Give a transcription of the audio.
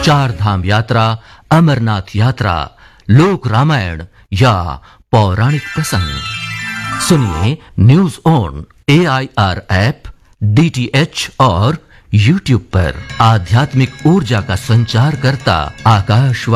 चार धाम यात्रा, अमरनाथ यात्रा, लोक रामायण या पौराणिक प्रसंग सुनिए news on AIR app, DTH और YouTube पर। आध्यात्मिक ऊर्जा का संचार करता आकाशवाणी।